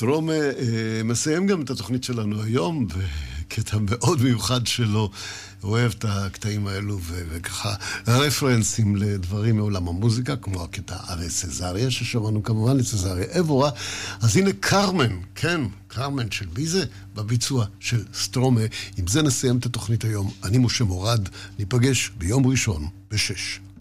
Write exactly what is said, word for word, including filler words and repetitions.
סטרומה מסיים גם את התוכנית שלנו היום, בקטע מאוד מיוחד שלו, הוא אוהב את הקטעים האלו, וככה רפרנסים לדברים מעולם המוזיקה, כמו הקטע ארי סזריה, ששמענו כמובן לסזריה אבורה. אז הנה קרמן, כן, קרמן של מי זה? בביצוע של סטרומה. עם זה נסיים את התוכנית היום. אני משה מורד, ניפגש ביום ראשון בשש.